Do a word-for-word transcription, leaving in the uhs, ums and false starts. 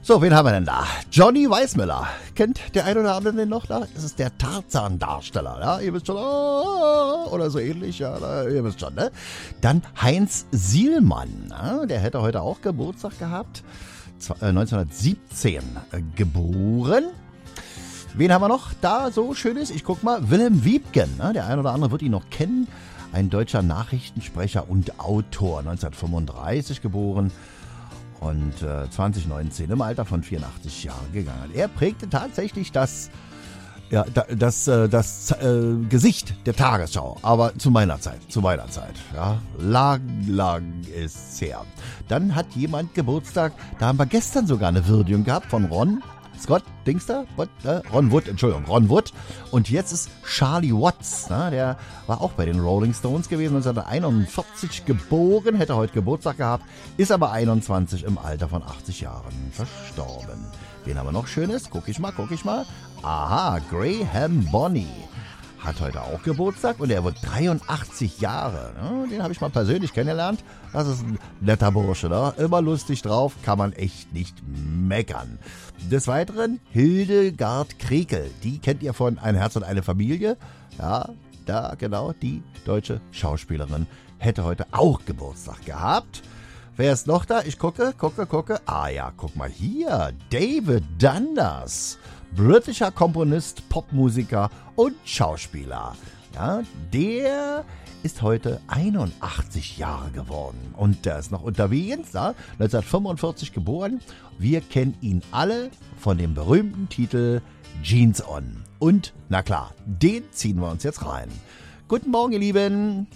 So, wen haben wir denn da? Johnny Weissmuller. Kennt der ein oder andere den noch da? Das ist der Tarzan-Darsteller, ja? Ihr wisst schon, oh, oder so ähnlich, ja, da, ihr wisst schon, ne? Dann Heinz Sielmann, ja? Der hätte heute auch Geburtstag gehabt. neunzehnhundertsiebzehn äh, geboren. Wen haben wir noch da so Schönes? Ich guck mal, Wilhelm Wiebken, ne? Der ein oder andere wird ihn noch kennen. Ein deutscher Nachrichtensprecher und Autor, neunzehnhundertfünfunddreißig geboren. Und äh, zwanzig neunzehn im Alter von vierundachtzig Jahren gegangen. Er prägte tatsächlich das, ja, das, äh, das äh, Gesicht der Tagesschau, aber zu meiner Zeit, zu meiner Zeit. Ja, lang, lang ist's her. Dann hat jemand Geburtstag, da haben wir gestern sogar eine Würdigung gehabt von Ron Scott, Dingster, What, äh, Ron Wood, Entschuldigung, Ron Wood. Und jetzt ist Charlie Watts, ne, der war auch bei den Rolling Stones gewesen, neunzehnhunderteinundvierzig geboren, hätte heute Geburtstag gehabt, ist aber einundzwanzig im Alter von achtzig Jahren verstorben. Wen haben wir noch Schönes? Guck ich mal, guck ich mal. Aha, Graham Bonney hat heute auch Geburtstag und er wird dreiundachtzig Jahre. Ne? Den habe ich mal persönlich kennengelernt. Das ist ein netter Bursche, ne? Immer lustig drauf, kann man echt nicht meckern. Des Weiteren Hildegard Krekel, die kennt ihr von Ein Herz und eine Familie. Ja, da genau, die deutsche Schauspielerin hätte heute auch Geburtstag gehabt. Wer ist noch da? Ich gucke, gucke, gucke. Ah ja, guck mal hier. David Dundas. Britischer Komponist, Popmusiker und Schauspieler. Ja, der ist heute einundachtzig Jahre geworden. Und der ist noch unterwegs, ja, neunzehnhundertfünfundvierzig geboren. Wir kennen ihn alle von dem berühmten Titel Jeans On. Und, na klar, den ziehen wir uns jetzt rein. Guten Morgen, ihr Lieben.